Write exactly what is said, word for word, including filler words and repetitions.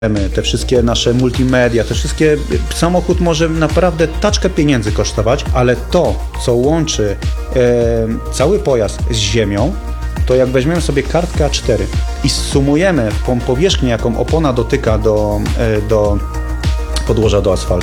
te wszystkie nasze multimedia, te wszystkie, samochód może naprawdę taczkę pieniędzy kosztować, ale to, co łączy e, cały pojazd z ziemią, to jak weźmiemy sobie kartkę A cztery i sumujemy tą powierzchnię, jaką opona dotyka do, e, do podłoża do asfaltu,